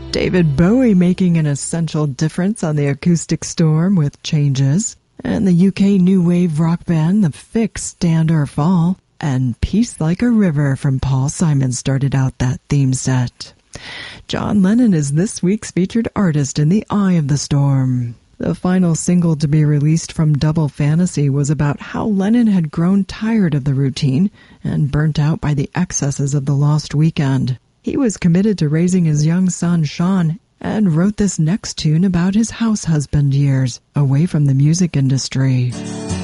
David Bowie making an essential difference on the Acoustic Storm with Changes, and the UK new wave rock band The Fix Stand or Fall, and Peace Like a River from Paul Simon started out that theme set. John Lennon is this week's featured artist in The Eye of the Storm. The final single to be released from Double Fantasy was about how Lennon had grown tired of the routine and burnt out by the excesses of the Lost Weekend. He was committed to raising his young son, Sean, and wrote this next tune about his house husband years away from the music industry.